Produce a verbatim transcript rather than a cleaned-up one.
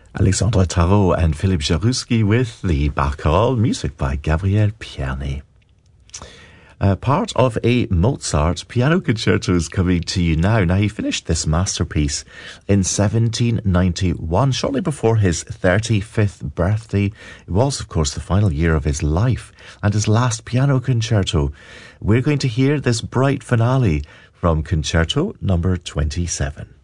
Alexandre Tarot and Philippe Jarouski with the Baccharal, music by Gabriel Piani. Uh, part of a Mozart piano concerto is coming to you now. Now, he finished this masterpiece in seventeen ninety-one, shortly before his thirty-fifth birthday. It was, of course, the final year of his life and his last piano concerto. We're going to hear this bright finale from Concerto number twenty-seven.